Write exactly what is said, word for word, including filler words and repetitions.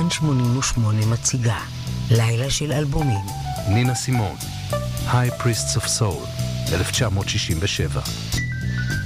כאן שמונים ושמונה מציגה לילה של אלבומים. נינה סימון, High Priests of Soul, אלף תשע מאות שישים ושבע.